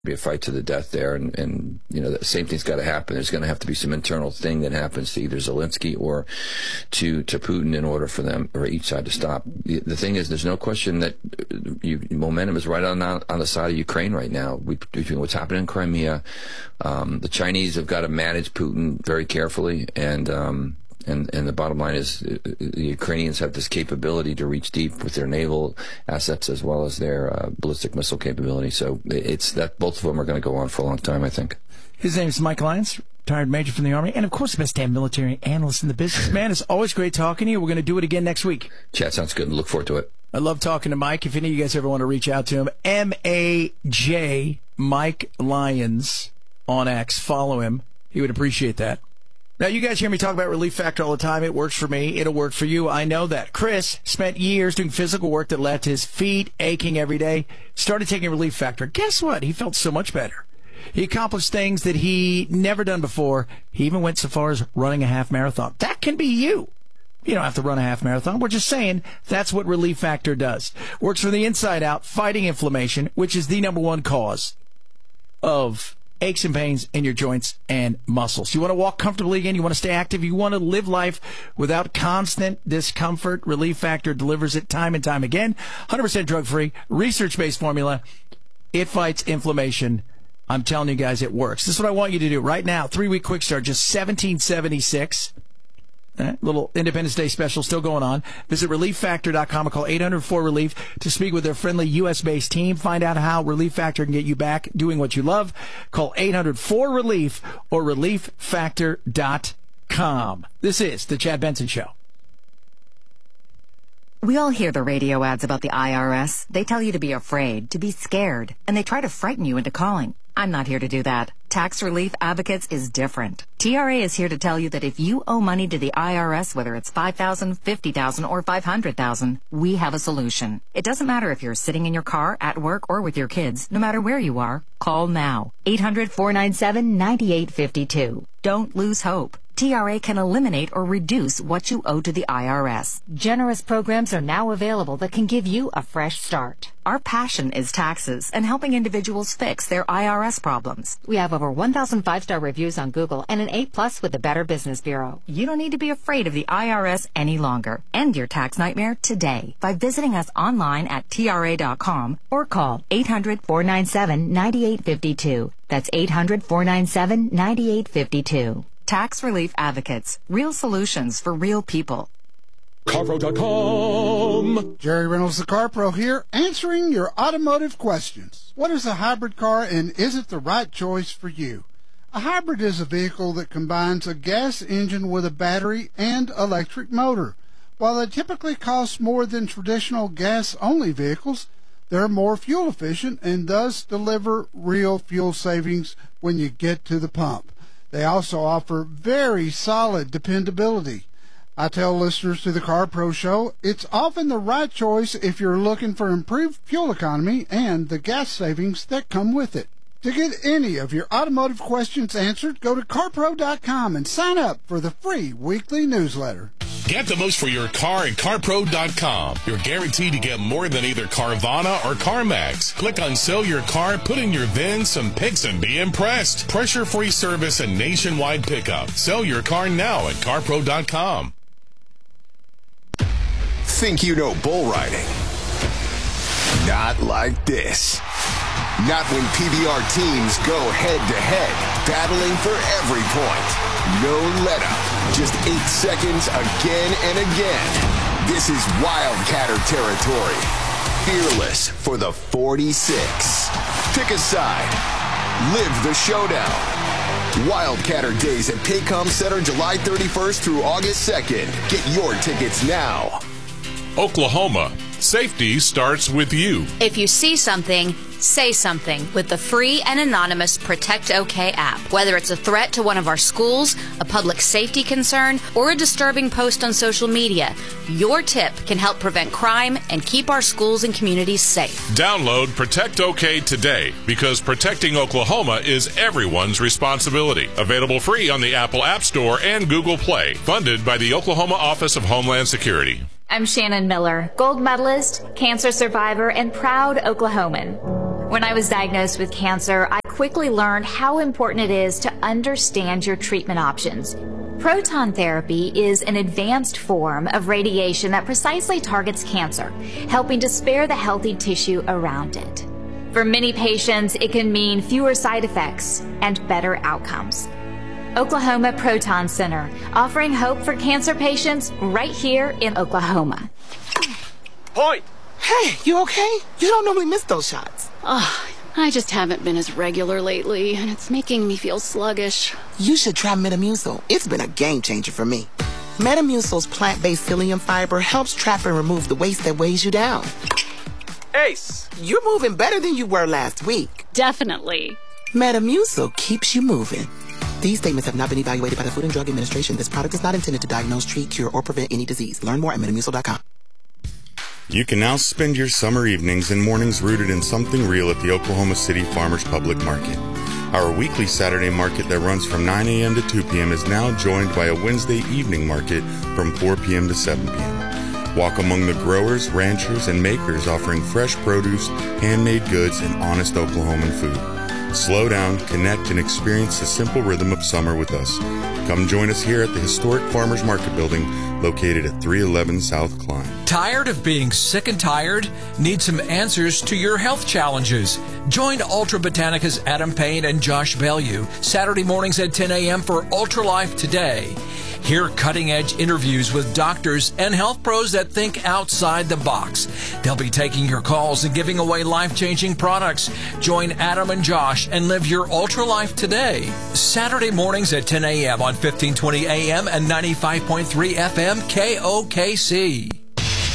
be a fight to the death there, and the same thing's got to happen. There's going to have to be some internal thing that happens to either Zelensky or to Putin in order for them or each side to stop. The thing is, there's no question that momentum is right on the side of Ukraine right now. Between what's happening in Crimea, the Chinese have got to manage Putin very carefully, and the bottom line is the Ukrainians have this capability to reach deep with their naval assets as well as their ballistic missile capability. So it's that both of them are going to go on for a long time, I think. His name is Mike Lyons, retired major from the Army, and of course the best damn military analyst in the business. Man, it's always great talking to you. We're going to do it again next week. Chat sounds good. Look forward to it. I love talking to Mike. If any of you guys ever want to reach out to him, MAJ Mike Lyons on X. Follow him. He would appreciate that. Now, you guys hear me talk about Relief Factor all the time. It works for me. It'll work for you. I know that. Chris spent years doing physical work that left his feet aching every day. Started taking Relief Factor. Guess what? He felt so much better. He accomplished things that he never done before. He even went so far as running a half marathon. That can be you. You don't have to run a half marathon. We're just saying that's what Relief Factor does. Works from the inside out, fighting inflammation, which is the number one cause of aches and pains in your joints and muscles. You want to walk comfortably again? You want to stay active? You want to live life without constant discomfort? Relief Factor delivers it time and time again. 100% drug-free, research-based formula. It fights inflammation. I'm telling you guys, it works. This is what I want you to do right now. 3-week quick start, just $17.76. Little Independence Day special still going on. Visit ReliefFactor.com or call 800-4RELIEF to speak with their friendly U.S.-based team. Find out how Relief Factor can get you back doing what you love. Call 800-4RELIEF or ReliefFactor.com. This is The Chad Benson Show. We all hear the radio ads about the IRS. They tell you to be afraid, to be scared, and they try to frighten you into calling. I'm not here to do that. Tax Relief Advocates is different. TRA is here to tell you that if you owe money to the IRS, whether it's $5,000, $50,000, or $500,000, we have a solution. It doesn't matter if you're sitting in your car, at work, or with your kids. No matter where you are, call now. 800-497-9852. Don't lose hope. TRA can eliminate or reduce what you owe to the IRS. Generous programs are now available that can give you a fresh start. Our passion is taxes and helping individuals fix their IRS problems. We have over 1,000 5-star reviews on Google and an A+ with the Better Business Bureau. You don't need to be afraid of the IRS any longer. End your tax nightmare today by visiting us online at TRA.com or call 800-497-9852. That's 800-497-9852. Tax Relief Advocates. Real solutions for real people. CarPro.com. Jerry Reynolds, the CarPro here, answering your automotive questions. What is a hybrid car and is it the right choice for you? A hybrid is a vehicle that combines a gas engine with a battery and electric motor. While they typically cost more than traditional gas-only vehicles, they're more fuel efficient and thus deliver real fuel savings when you get to the pump. They also offer very solid dependability. I tell listeners to the Car Pro Show, it's often the right choice if you're looking for improved fuel economy and the gas savings that come with it. To get any of your automotive questions answered, go to CarPro.com and sign up for the free weekly newsletter. Get the most for your car at CarPro.com. You're guaranteed to get more than either Carvana or CarMax. Click on Sell Your Car, put in your VIN, some pics, and be impressed. Pressure-free service and nationwide pickup. Sell your car now at CarPro.com. Think you know bull riding? Not like this. Not when PBR teams go head-to-head, battling for every point. No let-up. Just 8 seconds again and again. This is Wildcatter territory. Fearless for the 46. Pick a side. Live the showdown. Wildcatter Days at Paycom Center, July 31st through August 2nd. Get your tickets now. Oklahoma. Safety starts with you. If you see something, say something with the free and anonymous Protect OK app. Whether it's a threat to one of our schools, a public safety concern, or a disturbing post on social media, your tip can help prevent crime and keep our schools and communities safe. Download Protect OK today because protecting Oklahoma is everyone's responsibility. Available free on the Apple App Store and Google Play. Funded by the Oklahoma Office of Homeland Security. I'm Shannon Miller, gold medalist, cancer survivor, and proud Oklahoman. When I was diagnosed with cancer, I quickly learned how important it is to understand your treatment options. Proton therapy is an advanced form of radiation that precisely targets cancer, helping to spare the healthy tissue around it. For many patients, it can mean fewer side effects and better outcomes. Oklahoma Proton Center, offering hope for cancer patients right here in Oklahoma. Point! Hey, you okay? You don't normally miss those shots. I just haven't been as regular lately, and it's making me feel sluggish. You should try Metamucil. It's been a game changer for me. Metamucil's plant-based psyllium fiber helps trap and remove the waste that weighs you down. Ace! You're moving better than you were last week. Definitely. Metamucil keeps you moving. These statements have not been evaluated by the Food and Drug Administration. This product is not intended to diagnose, treat, cure, or prevent any disease. Learn more at Metamucil.com. You can now spend your summer evenings and mornings rooted in something real at the Oklahoma City Farmers Public Market. Our weekly Saturday market that runs from 9 a.m. to 2 p.m. is now joined by a Wednesday evening market from 4 p.m. to 7 p.m. Walk among the growers, ranchers, and makers offering fresh produce, handmade goods, and honest Oklahoman food. Slow down, connect, and experience the simple rhythm of summer with us. Come join us here at the historic Farmers Market Building located at 311 South Klein. Tired of being sick and tired? Need some answers to your health challenges? Join Ultra Botanica's Adam Payne and Josh Bellew Saturday mornings at 10 a.m. for Ultra Life Today. Hear cutting-edge interviews with doctors and health pros that think outside the box. They'll be taking your calls and giving away life-changing products. Join Adam and Josh and live your Ultra Life today. Saturday mornings at 10 a.m. on 1520 a.m. and 95.3 FM KOKC.